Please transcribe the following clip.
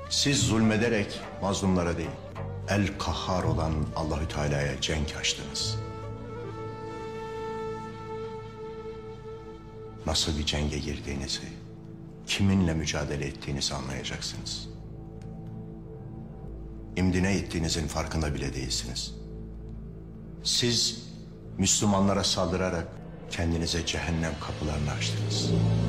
Siz zulmederek mazlumlara değil, El Kahhar olan Allahü Teala'ya cenk açtınız. Nasıl bir cenge girdiğinizi, kiminle mücadele ettiğinizi anlayacaksınız. İmdine ettiğinizin farkında bile değilsiniz. Siz Müslümanlara saldırarak kendinize cehennem kapılarını açtınız.